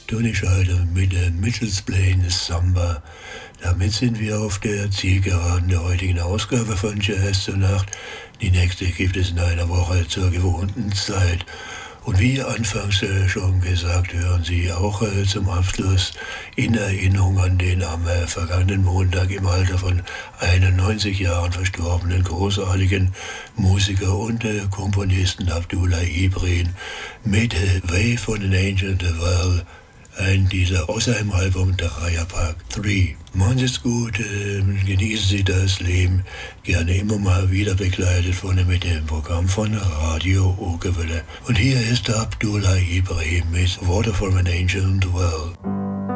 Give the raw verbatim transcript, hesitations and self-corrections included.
Tony Scheider mit der Mitchells Plain Samba. Damit sind wir auf der Zielgeraden der heutigen Ausgabe von Jazz zur Nacht. Die nächste gibt es in einer Woche zur gewohnten Zeit. Und wie anfangs äh, schon gesagt, hören Sie auch äh, zum Abschluss in Erinnerung an den am äh, vergangenen Montag im Alter von einundneunzig Jahren verstorbenen großartigen Musiker und äh, Komponisten Abdullah Ibrahim mit äh, Way von an Angel of the Well, ein dieser aus seinem Album Dreierpack drei. Machen Sie es gut, äh, genießen Sie das Leben, gerne immer mal wieder begleitet von mit dem Programm von Radio Okerwelle. Und hier ist Abdullah Ibrahim mit Water from an Angel of the Well.